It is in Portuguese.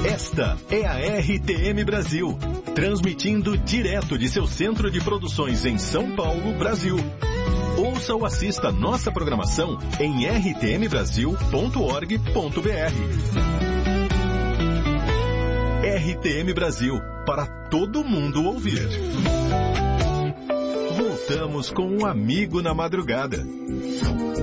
Esta é a RTM Brasil, transmitindo direto de seu centro de produções em São Paulo, Brasil. Ouça ou assista nossa programação em rtmbrasil.org.br. RTM Brasil, para todo mundo ouvir. Voltamos com um amigo na madrugada.